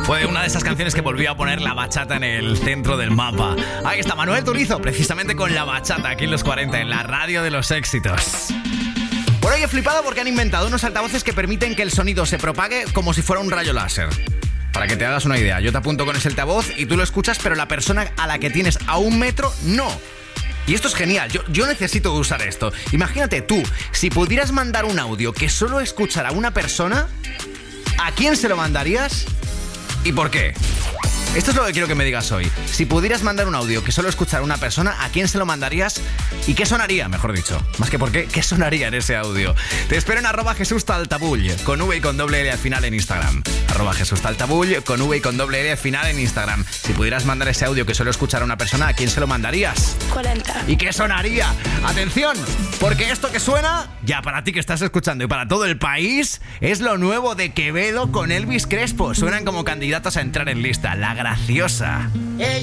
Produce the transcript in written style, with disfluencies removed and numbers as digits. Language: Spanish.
Fue una de esas canciones que volvió a poner la bachata en el centro del mapa. Ahí está Manuel Turizo, precisamente con la bachata aquí en los 40, en la radio de los éxitos. Por hoy he flipado porque han inventado unos altavoces que permiten que el sonido se propague como si fuera un rayo láser. Para que te hagas una idea, yo te apunto con ese altavoz y tú lo escuchas, pero la persona a la que tienes a 1 metro, no. Y esto es genial, yo necesito usar esto. Imagínate tú, si pudieras mandar un audio que solo escuchara una persona, ¿a quién se lo mandarías? ¿Y por qué? Esto es lo que quiero que me digas hoy. Si pudieras mandar un audio que solo escuchara una persona, ¿a quién se lo mandarías? ¿Y qué sonaría, mejor dicho? Más que por qué, ¿qué sonaría en ese audio? Te espero en @JesúsTaltabull, con V y con doble L al final en Instagram. @JesúsTaltabull, con V y con doble L al final en Instagram. Si pudieras mandar ese audio que solo escuchara una persona, ¿a quién se lo mandarías? 40. ¿Y qué sonaría? ¡Atención! Porque esto que suena, ya para ti que estás escuchando y para todo el país, es lo nuevo de Quevedo con Elvis Crespo. Suenan como candidatos a entrar en lista. La Graciosa.